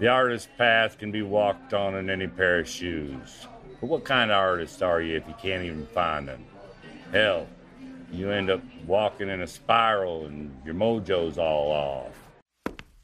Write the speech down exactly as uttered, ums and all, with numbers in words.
The artist's path can be walked on in any pair of shoes. But what kind of artist are you if you can't even find them? Hell, you end up walking in a spiral and your mojo's all off.